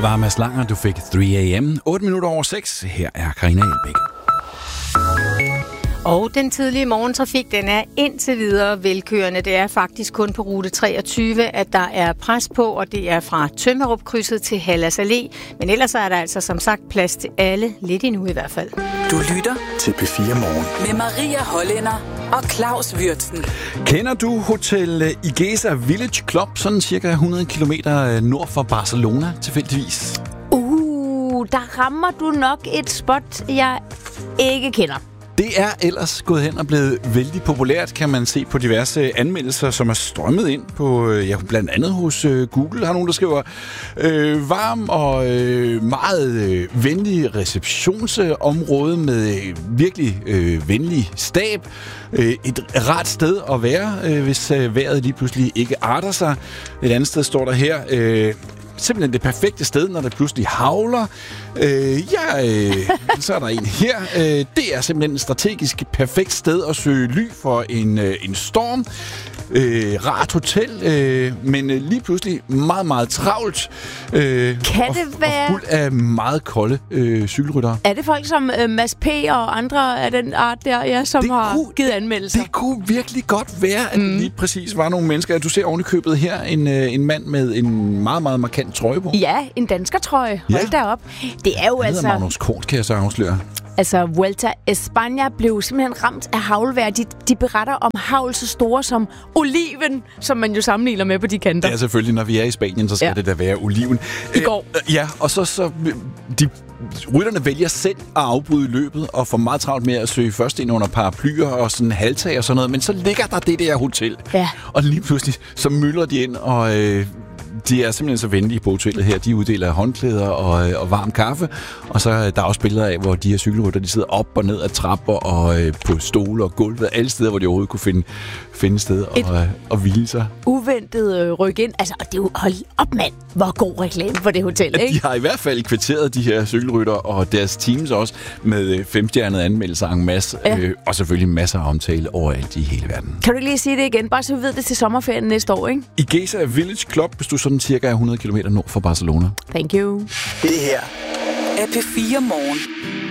var Mads Langer, du fik 3 AM. 8 minutter over 6. Her er Karina Elbæk. Og den tidlige morgentrafik, den er indtil videre velkørende. Det er faktisk kun på rute 23, at der er pres på, og det er fra Tømmerup-krydset til Hallas Allé. Men ellers er der altså som sagt plads til alle, lidt endnu i hvert fald. Du lytter til P4 Morgen med Maria Hollænder og Claus Würtzen. Kender du Hotel Igeza Village Club, sådan cirka 100 km nord for Barcelona tilfældigvis? Der rammer du nok et spot, jeg ikke kender. Det er ellers gået hen og blevet vældig populært, kan man se på diverse anmeldelser, som er strømmet ind på, blandt andet hos Google. Der er nogen, der skriver varm og meget venlig receptionsområde med virkelig venlig stab. Et rart sted at være, hvis vejret lige pludselig ikke arter sig. Et andet sted står der her... simpelthen det perfekte sted, når det pludselig havler. Så er der en her. Det er simpelthen et strategisk perfekt sted at søge ly for en storm. Rart hotel, men lige pludselig meget, meget travlt. Kan det være... Og fuld af meget kolde cykelryttere. Er det folk som Mads P. og andre af den art der, som har givet anmeldelser? Det kunne virkelig godt være, at lige præcis var nogle mennesker. Du ser ovenikøbet her en mand med en meget, meget markant trøje på. Ja, en danskertrøje. Hold da op. Det er jo altså... Magnus Kort, kan jeg så afsløre. Altså, Vuelta España blev simpelthen ramt af havlvejr. De beretter om havl så store som oliven, som man jo sammenligner med på de kanter. Ja, selvfølgelig. Når vi er i Spanien, så skal det da være oliven. I går. Ja, og så rytterne vælger selv at afbryde løbet og får meget travlt med at søge først ind under paraplyer og sådan halvtag og sådan noget. Men så ligger der det der hotel. Ja. Og lige pludselig så myldrer de ind, og... de er simpelthen så venlige på hotellet her. De uddeler håndklæder og varm kaffe. Og så der er også billeder af, hvor de her cykelrytter, de sidder op og ned ad trapper og på stole og gulvet. Alle steder, hvor de overhovedet kunne finde sted og hvile sig. Uventet ryk ind. Altså, og det er jo, hold op mand, hvor god reklame for det hotel, ikke? De har i hvert fald kvitteret de her cykelrytter og deres teams også med 5-stjernede anmeldelser en masse. Og selvfølgelig masser af omtale overalt i hele verden. Kan du ikke lige sige det igen? Bare så vi ved det til sommerferien næste år, ikke? Igeza Village Club, hvis du sådan cirka 100 km nord for Barcelona. Thank you. Det her er P4 Morgen.